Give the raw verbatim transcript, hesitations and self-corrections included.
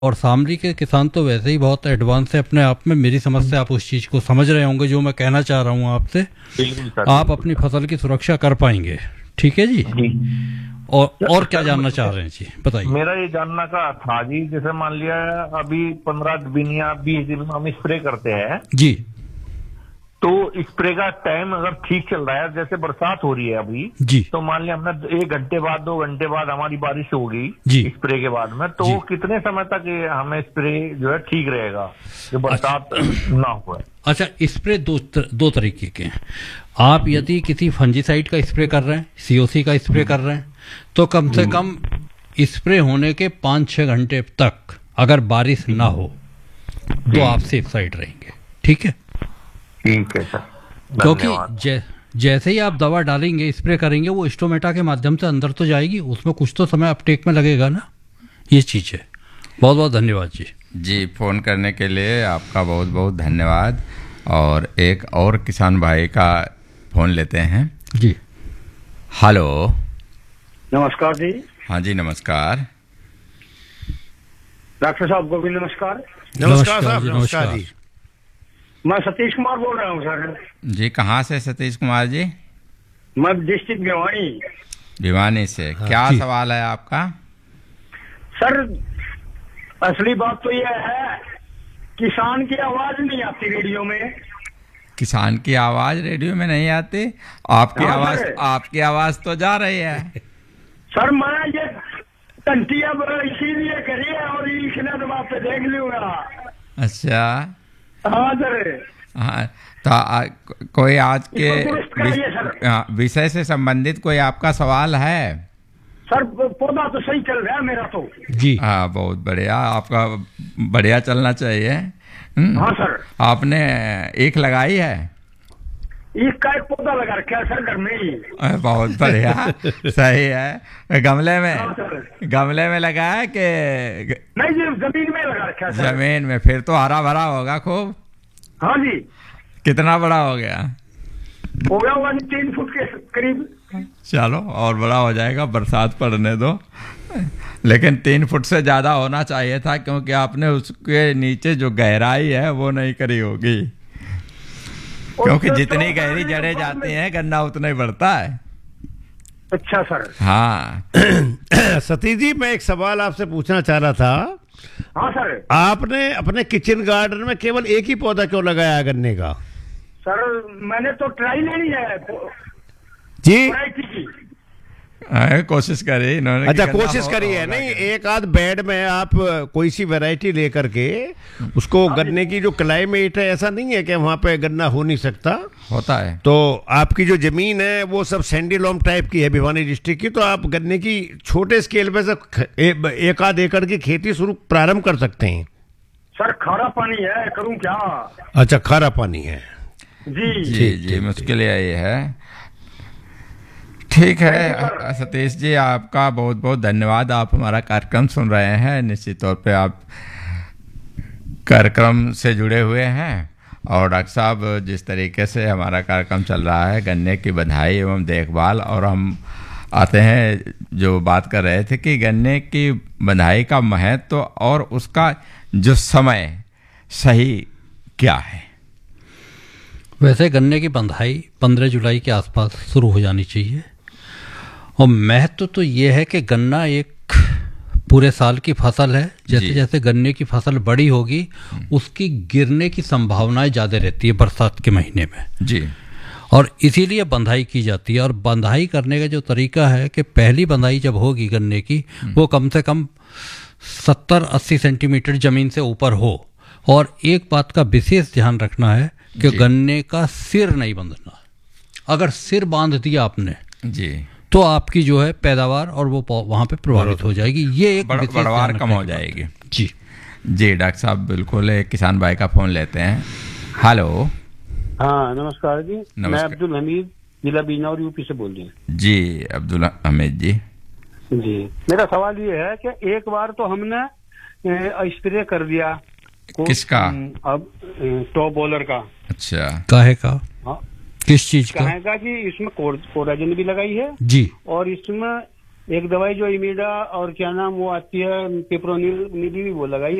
और शामली के किसान तो वैसे ही बहुत एडवांस है अपने आप में। मेरी समझ से आप उस चीज को समझ रहे होंगे जो मैं कहना चाह रहा हूँ आपसे। आप अपनी फसल की सुरक्षा कर पाएंगे। ठीक है जी, जी। और और क्या जानना चाह रहे हैं जी, बताइए। मेरा ये जानना का था जी, जैसे मान लिया अभी पंद्रह दिन या बीस दिन हम स्प्रे करते हैं जी, तो स्प्रे का टाइम अगर ठीक चल रहा है, जैसे बरसात हो रही है अभी जी, तो मान लिया हमने एक घंटे बाद दो घंटे बाद हमारी बारिश होगी स्प्रे के बाद में, तो कितने समय तक ये हमें स्प्रे जो है ठीक रहेगा जो बरसात अच्छा। ना हो। अच्छा, स्प्रे दो तर, दो तरीके के हैं। आप यदि किसी फंजीसाइड का स्प्रे कर रहे हैं, सीओसी का स्प्रे कर रहे हैं, तो कम से कम स्प्रे होने के पाँच छः घंटे तक अगर बारिश ना हो तो आप सेफ साइड रहेंगे। ठीक है, ठीक है सर। क्योंकि जै, जैसे ही आप दवा डालेंगे, स्प्रे करेंगे, वो स्टोमेटा के माध्यम से अंदर तो जाएगी, उसमें कुछ तो समय अपटेक में लगेगा ना, ये चीज़ है। बहुत बहुत धन्यवाद जी। जी, फ़ोन करने के लिए आपका बहुत बहुत धन्यवाद। और एक और किसान भाई का फ़ोन लेते हैं जी। हेलो, नमस्कार जी। हाँ जी, नमस्कार डॉक्टर साहब को भी नमस्कार। नमस्कार साहब, नमस्कार जी। मैं सतीश कुमार बोल रहा हूँ सर। जी, कहाँ से सतीश कुमार जी? मैं डिस्ट्रिक्ट भिवानी। भिवानी से। हाँ, क्या जी। सवाल है आपका? सर असली बात तो यह है, किसान की आवाज नहीं आती रेडियो में। किसान की आवाज रेडियो में नहीं आती? आपकी हाँ, आवाज आपकी आवाज तो जा रही है सर। मैं ये टंटी अब इसीलिए करी है और इसने तो आप देख लूंगा। अच्छा, हाँ सर। हाँ, तो आ, कोई आज के विषय से संबंधित कोई आपका सवाल है? सर पौधा तो सही चल रहा है मेरा तो जी। हाँ, बहुत बढ़िया, आपका बढ़िया चलना चाहिए। हाँ सर। आपने एक लगाई है? एक का एक पौधा लगा रखा है सर घर में ही। बहुत बढ़िया, सही है। गमले में? हाँ, गमले में लगा है कि नहीं जी, जमीन में लगा रखा है सर। जमीन में? फिर तो हरा भरा होगा खूब। हाँ जी। कितना बड़ा हो गया? हो गया होगा तीन फुट के करीब। चलो, और बड़ा हो जाएगा, बरसात पड़ने दो। लेकिन तीन फुट से ज्यादा होना चाहिए था, क्योंकि आपने उसके नीचे जो गहराई है वो नहीं करी होगी, क्योंकि जितनी गहरी जड़ें जाती हैं गन्ना उतना ही बढ़ता है। अच्छा सर। हाँ सतीश जी, मैं एक सवाल आपसे पूछना चाह रहा था। हाँ सर। आपने अपने किचन गार्डन में केवल एक ही पौधा क्यों लगाया है गन्ने का? सर मैंने तो ट्राई नहीं है जी। आ, कोशिश करी इन्होंने। अच्छा, कोशिश करी है। नहीं, एक आध बेड में आप कोई सी वैरायटी लेकर के उसको, गन्ने की जो क्लाइमेट है, ऐसा नहीं है कि वहाँ पे गन्ना हो नहीं सकता, होता है। तो आपकी जो जमीन है वो सब सैंडीलॉम टाइप की है भिवानी डिस्ट्रिक्ट की, तो आप गन्ने की छोटे स्केल पे से एक आध एकड़ की खेती शुरू प्रारंभ कर सकते हैं। सर खारा पानी है, करूँ क्या? अच्छा, खारा पानी है। जी जी जी, मुश्किल ये है। ठीक है सतीश जी, आपका बहुत बहुत धन्यवाद। आप हमारा कार्यक्रम सुन रहे हैं, निश्चित तौर पे आप कार्यक्रम से जुड़े हुए हैं। और डॉक्टर साहब, जिस तरीके से हमारा कार्यक्रम चल रहा है गन्ने की बधाई एवं देखभाल, और हम आते हैं जो बात कर रहे थे कि गन्ने की बधाई का महत्व और उसका जो समय सही क्या है। वैसे गन्ने की बंधाई पंद्रह जुलाई के आसपास शुरू हो जानी चाहिए। और महत्व तो ये है कि गन्ना एक पूरे साल की फसल है। जैसे जैसे गन्ने की फसल बड़ी होगी उसकी गिरने की संभावनाएं ज़्यादा रहती है बरसात के महीने में जी, और इसीलिए बंधाई की जाती है। और बंधाई करने का जो तरीका है कि पहली बंधाई जब होगी गन्ने की, वो कम से कम सत्तर अस्सी सेंटीमीटर जमीन से ऊपर हो। और एक बात का विशेष ध्यान रखना है कि गन्ने का सिर नहीं बांधना। अगर सिर बांध दिया आपने जी तो आपकी जो है पैदावार और वो वहां पे प्रभावित हो जाएगी। ये एक बढ़वार कम हो जाएगी। जी जी डॉक्टर साहब, बिल्कुल। एक किसान भाई का फोन लेते हैं। हेलो। हाँ नमस्कार जी। नमस्कार। मैं अब्दुल हमीद, जिला बिजनौर, यूपी से बोल रही हूँ। जी अब्दुल हमीद जी। जी मेरा सवाल ये है कि एक बार तो हमने स्प्रे कर दिया। किसका? अब टॉप बॉलर का। अच्छा, काहे का? हाँ, किस चीज का? कहेगा कि इसमें कोराजन भी लगाई है जी, और इसमें एक दवाई जो इमीडा और क्या नाम वो आती है पिप्रोनिल मिली भी वो लगाई